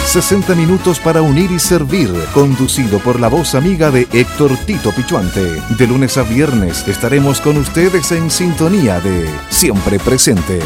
60 minutos para unir y servir, conducido por la voz amiga de Héctor Tito Pichuante. De lunes a viernes estaremos con ustedes en sintonía de Siempre Presente.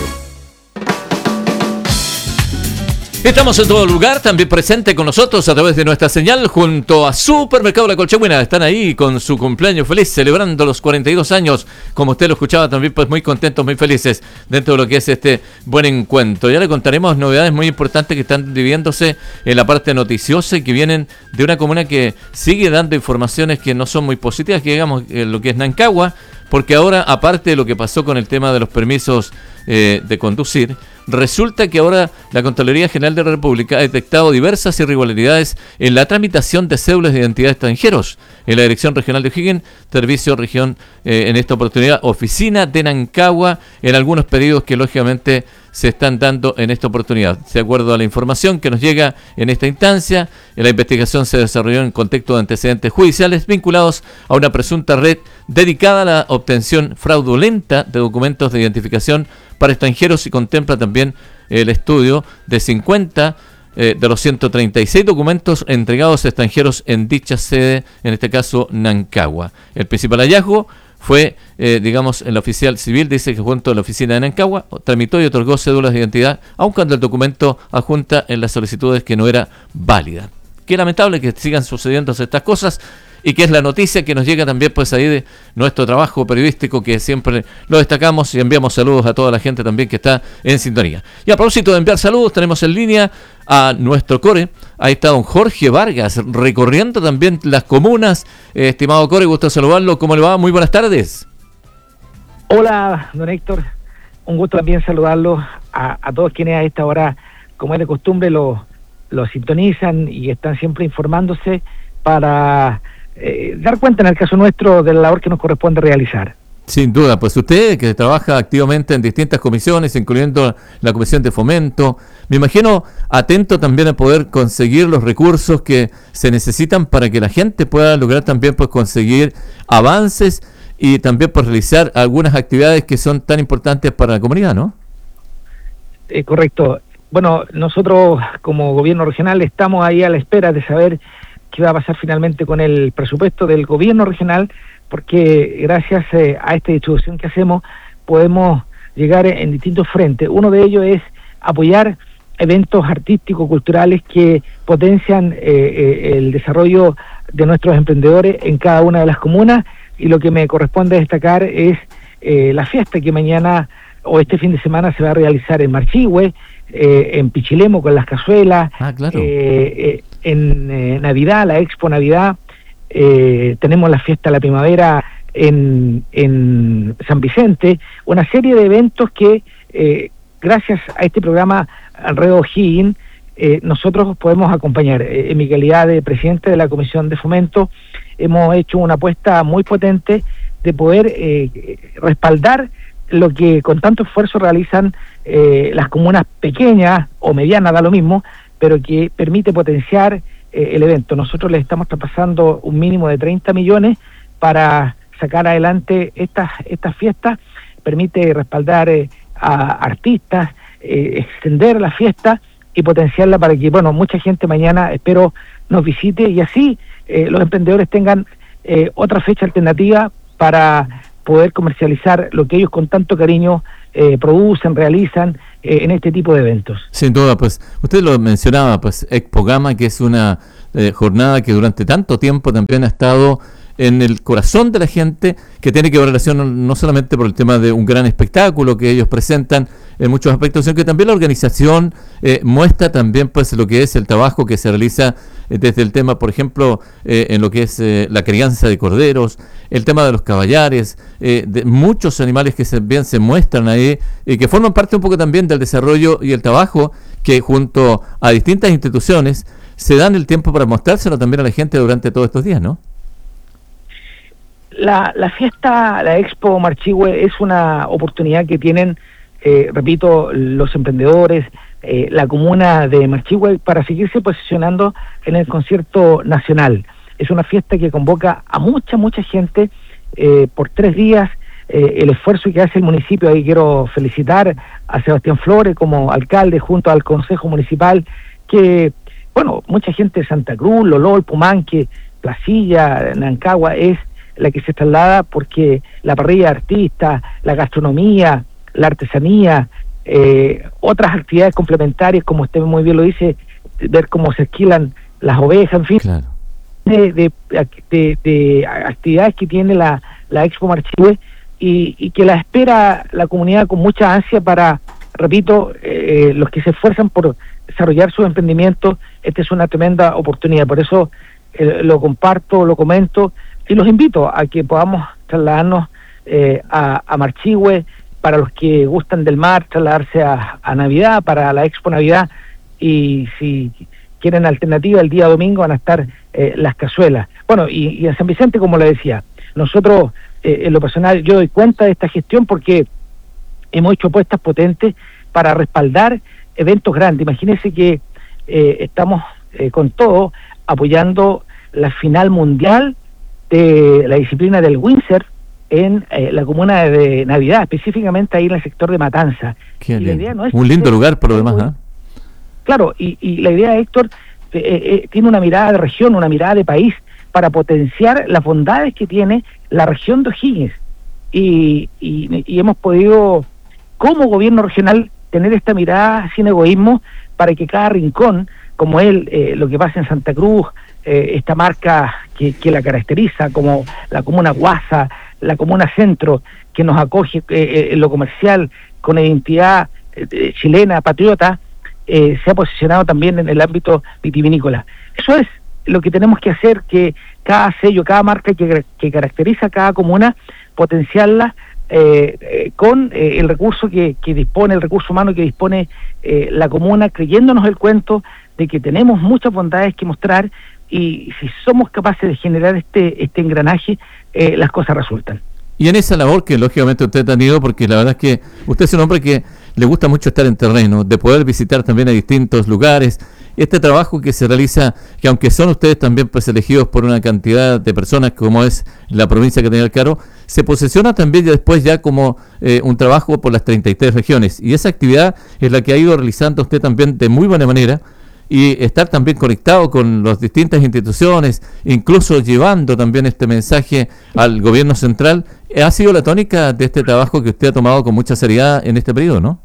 Estamos en todo lugar, también presente con nosotros a través de nuestra señal junto a Supermercado La Colchagüina. Están ahí con su cumpleaños feliz, celebrando los 42 años, como usted lo escuchaba también, pues muy contentos, muy felices dentro de lo que es este buen encuentro. Ya le contaremos novedades muy importantes que están viviéndose en la parte noticiosa y que vienen de una comuna que sigue dando informaciones que no son muy positivas, que digamos lo que es Nancagua, porque ahora, aparte de lo que pasó con el tema de los permisos de conducir, resulta que ahora la Contraloría General de la República ha detectado diversas irregularidades en la tramitación de cédulas de identidad de extranjeros en la Dirección Regional de O'Higgins, Servicio Región, en esta oportunidad, Oficina de Nancagua, en algunos pedidos que lógicamente se están dando en esta oportunidad. De acuerdo a la información que nos llega en esta instancia, la investigación se desarrolló en contexto de antecedentes judiciales vinculados a una presunta red dedicada a la obtención fraudulenta de documentos de identificación para extranjeros y contempla también el estudio de 50 de los 136 documentos entregados a extranjeros en dicha sede, en este caso Nancagua. El principal hallazgo fue, digamos, en la oficial civil, dice que junto a la oficina de Nancagua tramitó y otorgó cédulas de identidad, aun cuando el documento adjunta en las solicitudes que no era válida. Qué lamentable que sigan sucediendo estas cosas y que es la noticia que nos llega también pues ahí de nuestro trabajo periodístico, que siempre lo destacamos y enviamos saludos a toda la gente también que está en sintonía. Y a propósito de enviar saludos, tenemos en línea a nuestro core. Ahí está don Jorge Vargas, recorriendo también las comunas. Estimado core, gusto saludarlo. ¿Cómo le va? Muy buenas tardes. Hola, don Héctor. Un gusto también saludarlo a todos quienes a esta hora, como es de costumbre, lo sintonizan y están siempre informándose para dar cuenta, en el caso nuestro, de la labor que nos corresponde realizar. Sin duda, pues usted que trabaja activamente en distintas comisiones, incluyendo la Comisión de Fomento, me imagino atento también a poder conseguir los recursos que se necesitan para que la gente pueda lograr también pues conseguir avances y también pues realizar algunas actividades que son tan importantes para la comunidad, ¿no? Correcto. Bueno, nosotros como gobierno regional estamos ahí a la espera de saber qué va a pasar finalmente con el presupuesto del gobierno regional, porque gracias a esta distribución que hacemos podemos llegar en distintos frentes. Uno de ellos es apoyar eventos artísticos, culturales que potencian el desarrollo de nuestros emprendedores en cada una de las comunas, y lo que me corresponde destacar es la fiesta que mañana o este fin de semana se va a realizar en Marchihue, en Pichilemu con las cazuelas, claro. En Navidad, la Expo Navidad, tenemos la fiesta de la primavera en San Vicente, una serie de eventos que gracias a este programa Enredo O'Higgins nosotros podemos acompañar. En mi calidad de presidente de la Comisión de Fomento hemos hecho una apuesta muy potente de poder respaldar lo que con tanto esfuerzo realizan las comunas pequeñas o medianas, da lo mismo, pero que permite potenciar el evento. Nosotros le estamos traspasando un mínimo de 30 millones para sacar adelante estas fiestas, permite respaldar a artistas, extender la fiesta y potenciarla para que, bueno, mucha gente mañana, espero, nos visite y así los emprendedores tengan otra fecha alternativa para poder comercializar lo que ellos con tanto cariño producen, realizan en este tipo de eventos. Sin duda, pues usted lo mencionaba, pues Expo Gama, que es una jornada que durante tanto tiempo también ha estado en el corazón de la gente, que tiene que ver relación no solamente por el tema de un gran espectáculo que ellos presentan en muchos aspectos, sino que también la organización muestra también pues lo que es el trabajo que se realiza desde el tema, por ejemplo, en lo que es la crianza de corderos, el tema de los caballares, de muchos animales que bien se muestran ahí y que forman parte un poco también del desarrollo y el trabajo que junto a distintas instituciones se dan el tiempo para mostrárselo también a la gente durante todos estos días, ¿no? La fiesta, la Expo Marchihue, es una oportunidad que tienen, repito, los emprendedores, la comuna de Marchihue, para seguirse posicionando en el concierto nacional. Es una fiesta que convoca a mucha gente por 3 días. El esfuerzo que hace el municipio, ahí quiero felicitar a Sebastián Flores como alcalde junto al Consejo Municipal, que bueno, mucha gente de Santa Cruz, Lolol, Pumanque, Placilla, Nancagua, es la que se traslada porque la parrilla de artistas, la gastronomía, la artesanía, otras actividades complementarias, como usted muy bien lo dice, ver cómo se esquilan las ovejas, en fin, Claro. de actividades que tiene la Expo Marchihue y que la espera la comunidad con mucha ansia para, repito, los que se esfuerzan por desarrollar sus emprendimientos. Esta es una tremenda oportunidad, por eso lo comparto, lo comento y los invito a que podamos trasladarnos a Marchihue. Para los que gustan del mar, trasladarse a Navidad, para la Expo Navidad, y si quieren alternativa, el día domingo van a estar las cazuelas. Bueno, y en San Vicente, como le decía, nosotros, en lo personal, yo doy cuenta de esta gestión porque hemos hecho apuestas potentes para respaldar eventos grandes. Imagínense que estamos con todo apoyando la final mundial de la disciplina del windsurf en la comuna de Navidad, específicamente ahí en el sector de Matanza. Qué Y la lindo. idea no es Un lindo lugar por lo demás, ¿eh? Claro, y la idea, Héctor, tiene una mirada de región, una mirada de país, para potenciar las bondades que tiene la región de O'Higgins. Y hemos podido, como gobierno regional, tener esta mirada sin egoísmo para que cada rincón, como lo que pasa en Santa Cruz, esta marca que la caracteriza, como la comuna Guasa, la comuna Centro, que nos acoge en lo comercial con identidad chilena, patriota, se ha posicionado también en el ámbito vitivinícola. Eso es lo que tenemos que hacer, que cada sello, cada marca que caracteriza a cada comuna, potenciarla con el recurso que dispone, el recurso humano que dispone la comuna, creyéndonos el cuento de que tenemos muchas bondades que mostrar, y si somos capaces de generar este engranaje, las cosas resultan. Y en esa labor que lógicamente usted ha tenido, porque la verdad es que usted es un hombre que le gusta mucho estar en terreno, de poder visitar también a distintos lugares, este trabajo que se realiza, que aunque son ustedes también pues elegidos por una cantidad de personas como es la provincia que tiene el Caro, se posiciona también después ya como un trabajo por las 33 regiones, y esa actividad es la que ha ido realizando usted también de muy buena manera, y estar también conectado con las distintas instituciones, incluso llevando también este mensaje al gobierno central, ha sido la tónica de este trabajo que usted ha tomado con mucha seriedad en este periodo, ¿no?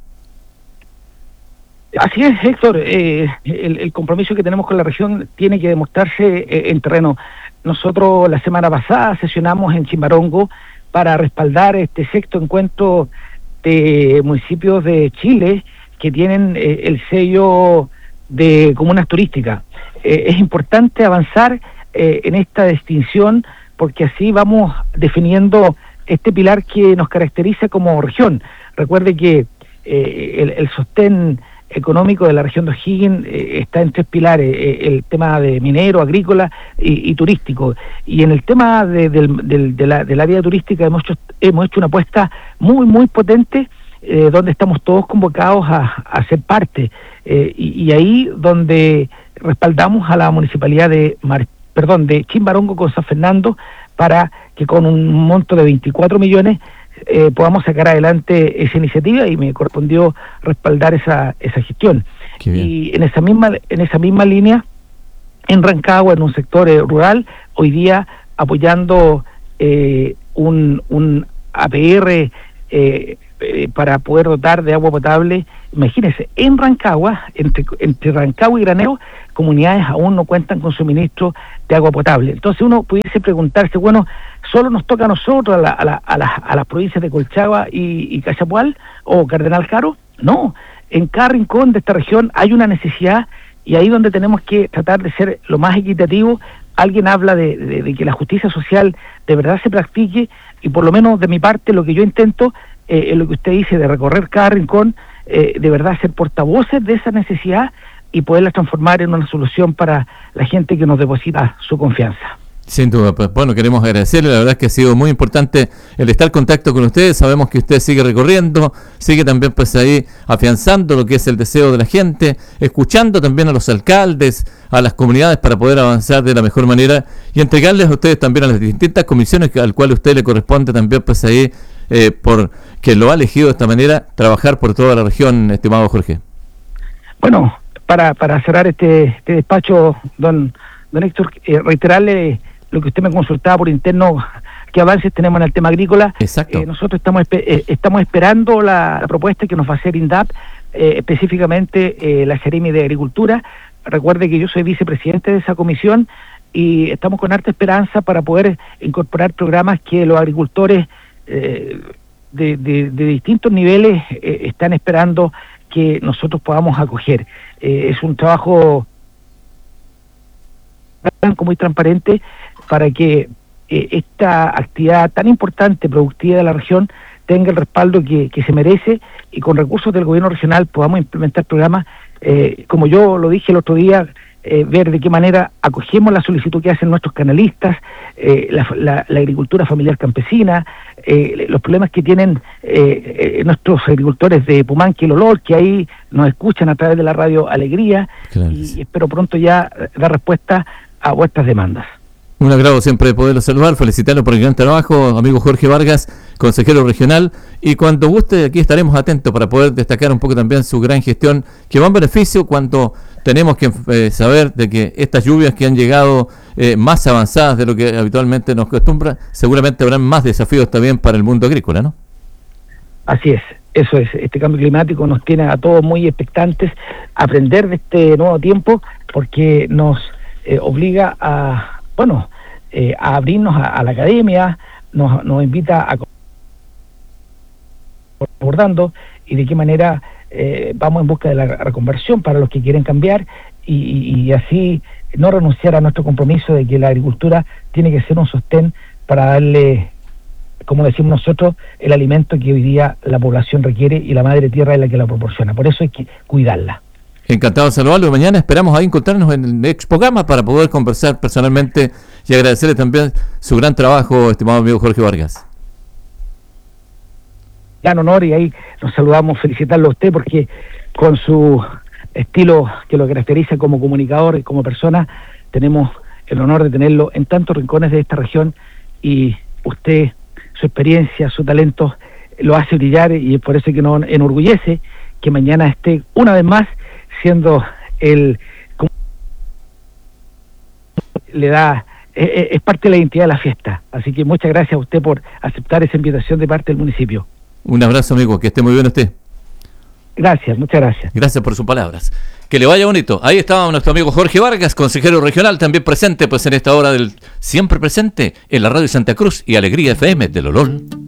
Así es, Héctor, el compromiso que tenemos con la región tiene que demostrarse en terreno. Nosotros la semana pasada sesionamos en Chimbarongo para respaldar este sexto encuentro de municipios de Chile que tienen el sello de comunas turísticas. Es importante avanzar en esta distinción, porque así vamos definiendo este pilar que nos caracteriza como región. Recuerde que el sostén económico de la región de O'Higgins está en 3 pilares: el tema de minero, agrícola y turístico. Y en el tema del área turística hemos hecho una apuesta muy potente, donde estamos todos convocados a ser parte, y ahí donde respaldamos a la municipalidad de Chimbarongo con San Fernando, para que con un monto de 24 millones podamos sacar adelante esa iniciativa, y me correspondió respaldar esa gestión. Y en esa misma línea, en Rancagua, en un sector rural, hoy día apoyando un APR para poder dotar de agua potable. Imagínense, en Rancagua, entre Rancagua y Granero, comunidades aún no cuentan con suministro de agua potable. Entonces uno pudiese preguntarse, bueno, ¿solo nos toca a nosotros, a las provincias de Colchagua y Cachapual o Cardenal Caro? No, en cada rincón de esta región hay una necesidad, y ahí donde tenemos que tratar de ser lo más equitativo. Alguien habla de que la justicia social de verdad se practique, y por lo menos de mi parte lo que yo intento es lo que usted dice, de recorrer cada rincón, de verdad ser portavoces de esa necesidad y poderla transformar en una solución para la gente que nos deposita su confianza. Sin duda, pues bueno, queremos agradecerle, la verdad es que ha sido muy importante el estar en contacto con ustedes. Sabemos que usted sigue recorriendo, sigue también pues ahí afianzando lo que es el deseo de la gente, escuchando también a los alcaldes, a las comunidades, para poder avanzar de la mejor manera y entregarles a ustedes también a las distintas comisiones al cual a usted le corresponde también pues ahí, por que lo ha elegido de esta manera, trabajar por toda la región, estimado Jorge. Bueno, para cerrar este despacho, don Héctor, reiterarle lo que usted me consultaba por interno, qué avances tenemos en el tema agrícola. Exacto. Nosotros estamos esperando la propuesta que nos va a hacer INDAP, específicamente la Seremi de Agricultura. Recuerde que yo soy vicepresidente de esa comisión y estamos con harta esperanza para poder incorporar programas que los agricultores de distintos niveles están esperando que nosotros podamos acoger. Es un trabajo muy transparente para que esta actividad tan importante, productiva de la región, tenga el respaldo que se merece, y con recursos del gobierno regional podamos implementar programas, como yo lo dije el otro día, ver de qué manera acogemos la solicitud que hacen nuestros canalistas, la agricultura familiar campesina, los problemas que tienen nuestros agricultores de Pumanque y Lolol, que ahí nos escuchan a través de la radio Alegría, claro. Y espero pronto ya dar respuesta a vuestras demandas. Un agrado siempre poderlo saludar, felicitarlo por el gran trabajo, amigo Jorge Vargas, consejero regional, y cuando guste aquí estaremos atentos para poder destacar un poco también su gran gestión, que va en beneficio cuando tenemos que saber de que estas lluvias que han llegado más avanzadas de lo que habitualmente nos acostumbra, seguramente habrán más desafíos también para el mundo agrícola, ¿no? Así es, eso es, este cambio climático nos tiene a todos muy expectantes a aprender de este nuevo tiempo, porque nos obliga a abrirnos a la academia, nos invita a abordando y de qué manera vamos en busca de la reconversión para los que quieren cambiar y así no renunciar a nuestro compromiso de que la agricultura tiene que ser un sostén para darle, como decimos nosotros, el alimento que hoy día la población requiere, y la madre tierra es la que la proporciona. Por eso hay que cuidarla. Encantado de saludarlo. Mañana esperamos ahí encontrarnos en el Expo Gama para poder conversar personalmente y agradecerle también su gran trabajo, estimado amigo Jorge Vargas. Gran honor, y ahí nos saludamos, felicitarlo a usted porque con su estilo que lo caracteriza como comunicador y como persona, tenemos el honor de tenerlo en tantos rincones de esta región, y usted, su experiencia, su talento lo hace brillar, y es por eso que nos enorgullece que mañana esté una vez más siendo le da es parte de la identidad de la fiesta. Así que muchas gracias a usted por aceptar esa invitación de parte del municipio. Un abrazo, amigo, que esté muy bien usted. Gracias, muchas gracias. Gracias por sus palabras. Que le vaya bonito. Ahí estaba nuestro amigo Jorge Vargas, consejero regional, también presente pues en esta hora del siempre presente en la radio Santa Cruz y Alegría FM de Lolol.